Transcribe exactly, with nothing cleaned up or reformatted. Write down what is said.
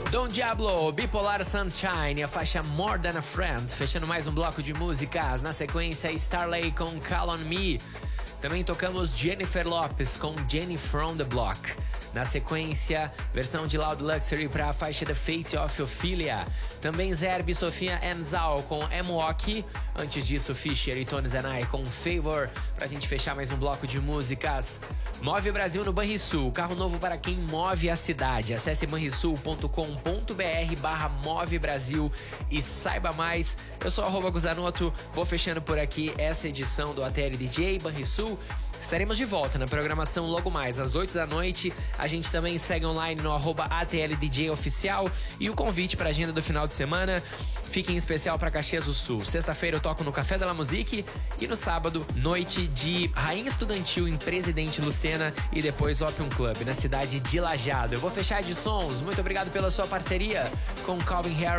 Don Diablo, Bipolar Sunshine, a faixa More Than a Friend, fechando mais um bloco de músicas. Na sequência, Starlay com Call On Me. Também tocamos Jennifer Lopez com Jenny From The Block. Na sequência, versão de Loud Luxury para a faixa The Fate of Ophelia. Também Zerbe, Sofia Enzal com M-Walk. Antes disso, Fisher e Tony Zanai com Favor. Pra gente fechar mais um bloco de músicas. Move Brasil no Banrisul, carro novo para quem move a cidade. Acesse banrisul ponto com ponto br barra Move Brasil e saiba mais. Eu sou arroba Guzanoto, vou fechando por aqui essa edição do A T L D J Banrisul. Estaremos de volta na programação logo mais às oito da noite. A gente também segue online no arroba A T L D J Oficial. E o convite para a agenda do final de semana fica em especial para Caxias do Sul. Sexta-feira eu toco no Café da La Musique e no sábado, noite de Rainha Estudantil em Presidente Lucena e depois Opium Club na cidade de Lajeado. Eu vou fechar de sons. Muito obrigado pela sua parceria com Calvin Harris